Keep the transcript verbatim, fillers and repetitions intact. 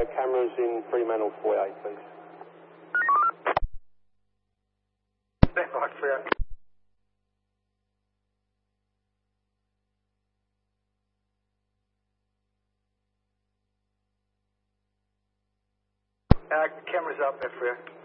cameras in Fremantle foyer, please. Stand by, foyer. Uh, cameras up, F foyer.